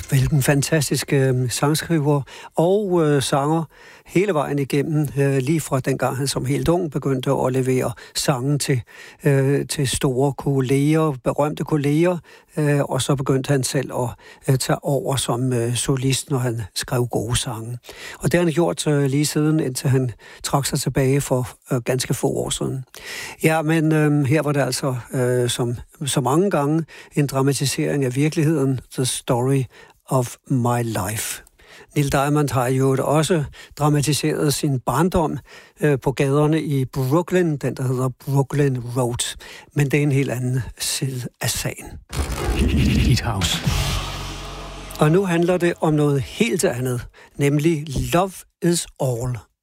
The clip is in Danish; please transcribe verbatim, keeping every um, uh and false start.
Hvilken fantastisk øh, sangskriver og øh, sanger hele vejen igennem, øh, lige fra dengang han som helt ung begyndte at levere sangen til, øh, til store kolleger, berømte kolleger, øh, og så begyndte han selv at øh, tage over som øh, solist, når han skrev gode sange. Og det har han gjort øh, lige siden, indtil han trak sig tilbage for øh, ganske få år siden. Ja, men øh, her var det altså, øh, som så mange gange, en dramatisering af virkeligheden, The Story of My Life. Neil Diamond har jo også dramatiseret sin barndom øh, på gaderne i Brooklyn, den der hedder Brooklyn Road. Men det er en helt anden side af sagen. Heat House. Og nu handler det om noget helt andet, nemlig Love is All.